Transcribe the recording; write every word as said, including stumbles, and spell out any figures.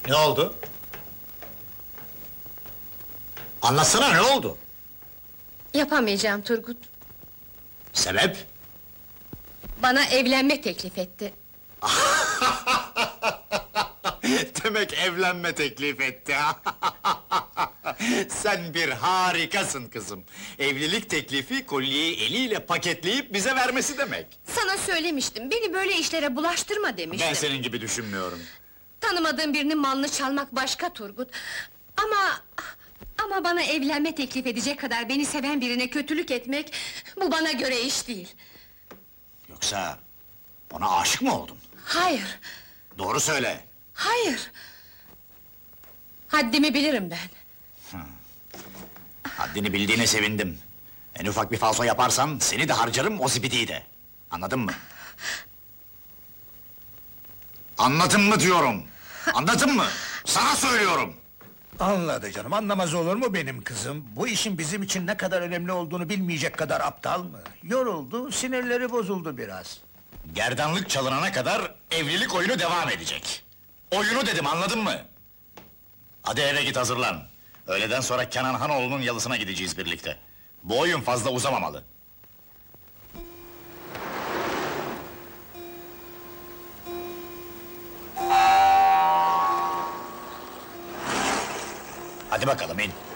Ne oldu? Anlatsana, ne oldu? Yapamayacağım Turgut. Sebep? Bana evlenme teklif etti. Demek evlenme teklif etti ha? Sen bir harikasın kızım. Evlilik teklifi kolyeyi eliyle paketleyip bize vermesi demek. Sana söylemiştim, beni böyle işlere bulaştırma demiştim. Ben senin gibi düşünmüyorum. Tanımadığım birinin malını çalmak başka Turgut. Ama... Ama bana evlenme teklif edecek kadar beni seven birine kötülük etmek... ...bu bana göre iş değil. Yoksa ona aşık mı oldun? Hayır, Doğru söyle. hayır! Haddimi bilirim ben. Haddini bildiğine sevindim. En ufak bir falso yaparsan seni de harcarım, o zibidiyi de. Anladın mı? Anladın mı diyorum? Anladın mı? Sana söylüyorum! Anladı canım, anlamaz olur mu benim kızım? Bu işin bizim için ne kadar önemli olduğunu bilmeyecek kadar aptal mı? Yoruldu, sinirleri bozuldu biraz. Gerdanlık çalınana kadar evlilik oyunu devam edecek. Oyunu dedim, anladın mı? Hadi eve git, hazırlan. Öğleden sonra Kenan Hanoğlu'nun yalısına gideceğiz birlikte. Bu oyun fazla uzamamalı. Hadi bakalım in.